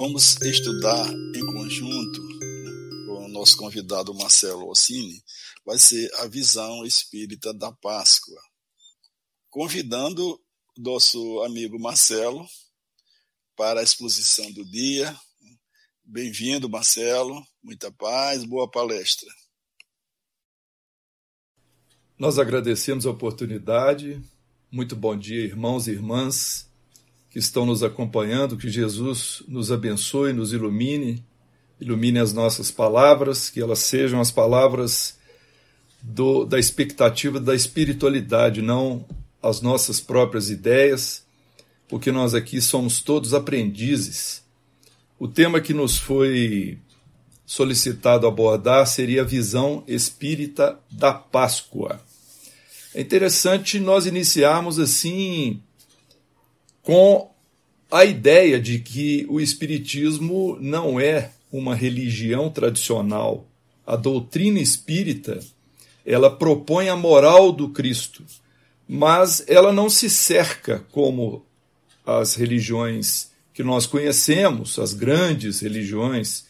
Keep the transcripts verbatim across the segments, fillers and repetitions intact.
Vamos estudar em conjunto com o nosso convidado Marcelo Ossini, vai ser a visão espírita da Páscoa. Convidando o nosso amigo Marcelo para a exposição do dia. Bem-vindo, Marcelo, muita paz, boa palestra. Nós agradecemos a oportunidade. Muito bom dia, irmãos e irmãs que estão nos acompanhando, que Jesus nos abençoe, nos ilumine, ilumine as nossas palavras, que elas sejam as palavras do, da expectativa da espiritualidade, não as nossas próprias ideias, porque nós aqui somos todos aprendizes. O tema que nos foi solicitado abordar seria a visão espírita da Páscoa. É interessante nós iniciarmos assim com a ideia de que o Espiritismo não é uma religião tradicional. A doutrina espírita, ela propõe a moral do Cristo, mas ela não se cerca como as religiões que nós conhecemos, as grandes religiões,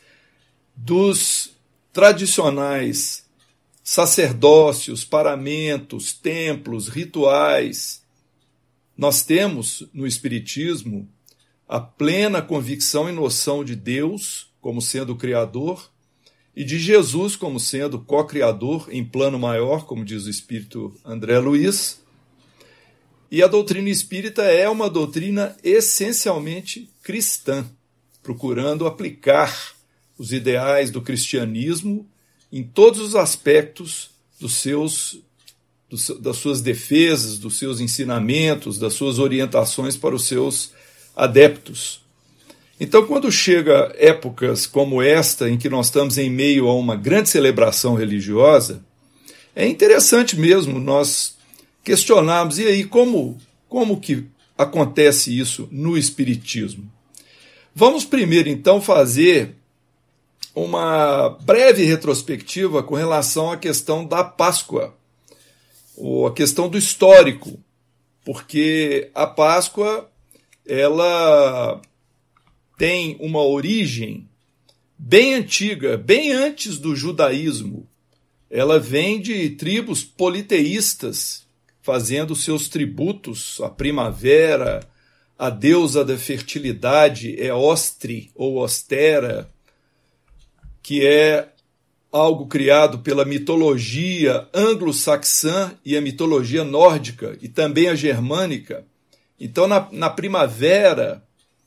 dos tradicionais sacerdócios, paramentos, templos, rituais. Nós temos no Espiritismo a plena convicção e noção de Deus como sendo o Criador e de Jesus como sendo co-criador em plano maior, como diz o Espírito André Luiz. E a doutrina espírita é uma doutrina essencialmente cristã, procurando aplicar os ideais do cristianismo em todos os aspectos dos seus das suas defesas, dos seus ensinamentos, das suas orientações para os seus adeptos. Então, quando chega épocas como esta, em que nós estamos em meio a uma grande celebração religiosa, é interessante mesmo nós questionarmos, e aí, como, como que acontece isso no Espiritismo? Vamos primeiro, então, fazer uma breve retrospectiva com relação à questão da Páscoa, ou a questão do histórico, porque a Páscoa ela tem uma origem bem antiga, bem antes do judaísmo. Ela vem de tribos politeístas, fazendo seus tributos à primavera, à deusa da fertilidade, Eostri ou Ostera, que é algo criado pela mitologia anglo-saxã e a mitologia nórdica, e também a germânica. Então, na, na primavera,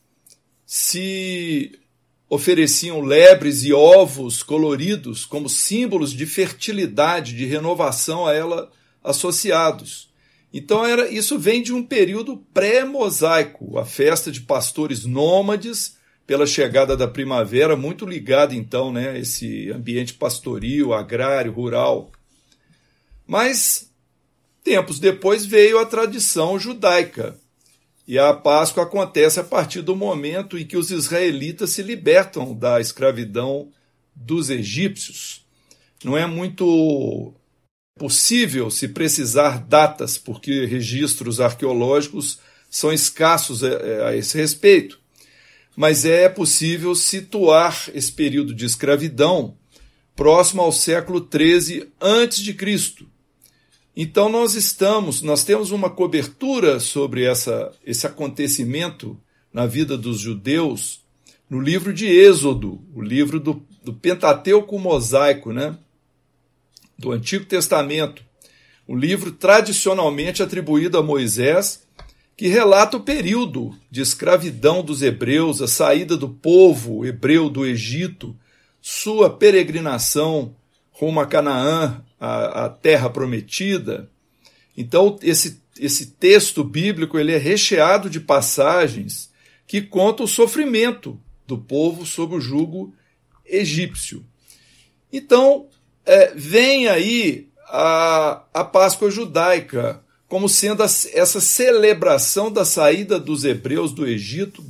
se ofereciam lebres e ovos coloridos como símbolos de fertilidade, de renovação a ela associados. Então, era, isso vem de um período pré-mosaico, a festa de pastores nômades, pela chegada da primavera, muito ligado, então, né, a esse ambiente pastoril, agrário, rural. Mas, tempos depois, veio a tradição judaica. E a Páscoa acontece a partir do momento em que os israelitas se libertam da escravidão dos egípcios. Não é muito possível se precisar datas, porque registros arqueológicos são escassos a, a esse respeito. Mas é possível situar esse período de escravidão próximo ao século treze antes de Cristo. Então nós estamos, nós temos uma cobertura sobre essa, esse acontecimento na vida dos judeus no livro de Êxodo, o livro do, do Pentateuco mosaico, né? Do Antigo Testamento, um livro tradicionalmente atribuído a Moisés, que relata o período de escravidão dos hebreus, a saída do povo hebreu do Egito, sua peregrinação rumo a Canaã, a, a terra prometida. Então, esse, esse texto bíblico ele é recheado de passagens que contam o sofrimento do povo sob o jugo egípcio. Então, é, vem aí a, a Páscoa judaica, como sendo essa celebração da saída dos hebreus do Egito